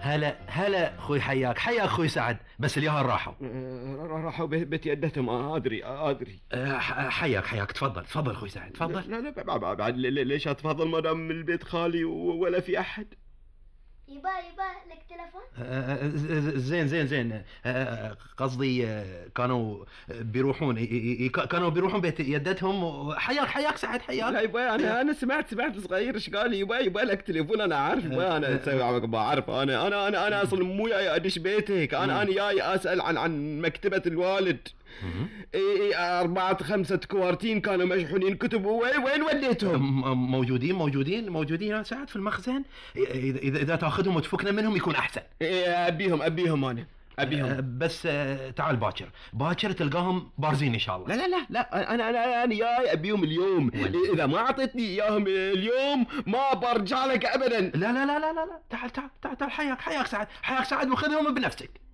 هلا اخوي، حياك اخوي سعد. بس اليهال راحوا. راحوا بيت يدتهم. ادري. حياك. تفضل اخوي سعد، تفضل. لا بعد ليش اتفضل ما دام من البيت خالي ولا في احد؟ يبا لك تلفون؟ زين. قصدي كانوا بيروحون بيت يدتهم. حياك سعد، حياك. لا يبا انا سمعت صغير ايش قال. يبا لك تليفون. انا عارف يبا. انا بعرف. انا اصلا مو جاي ادش بيتك. انا جاي اسال عن مكتبة الوالد. 4-5 كوارتين كانوا مشحونين كتب. وين وديتهم؟ موجودين يا سعد في المخزن. اذا تاخذهم وتفكنا منهم يكون احسن. ابيهم انا ابيهم. بس تعال باكر تلقاهم بارزين ان شاء الله. لا انا جاي ابيهم اليوم. اذا ما اعطيتني اياهم اليوم ما برجع لك ابدا. لا تعال حياك سعد، وخذهم بنفسك.